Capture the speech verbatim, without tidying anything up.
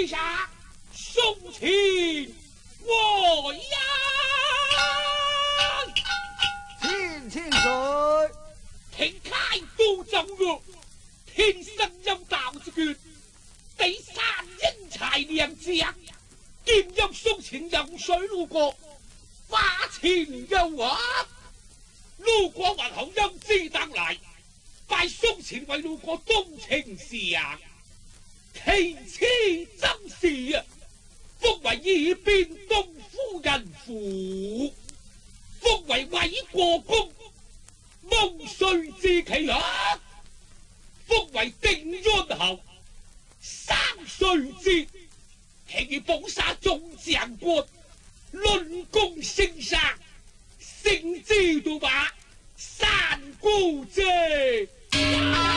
下送前我呀！ 千千岁， 天开都正月，天生有道之決，第三英才良將，劍入送前游水路過，花前憂惑。路過還好音知得嚟，拜送前為路過東情上，其次真是啊！封為二邊東夫人府，封為偉國公，夢歲之期下，封為定安侯，三歲節，其餘保殺眾將官，論功聲殺，勝之道馬，三姑姐。